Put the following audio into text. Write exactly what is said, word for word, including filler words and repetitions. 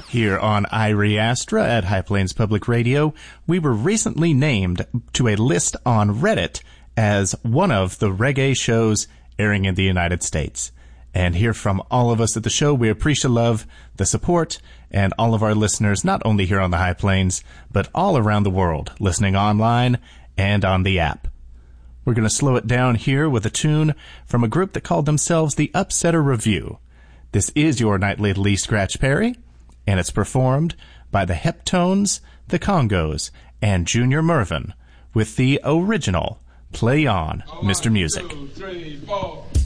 Here on Irie Astra at High Plains Public Radio, we were recently named to a list on Reddit as one of the reggae shows airing in the United States. And here from all of us at the show, we appreciate love, the support, and all of our listeners, not only here on the High Plains, but all around the world, listening online and on the app. We're going to slow it down here with a tune from a group that called themselves the Upsetter Review. This is your nightly Lee Scratch Perry, and it's performed by the Heptones, the Congos, and Junior Mervin with the original Play On, Mister Music. One, two, three, four.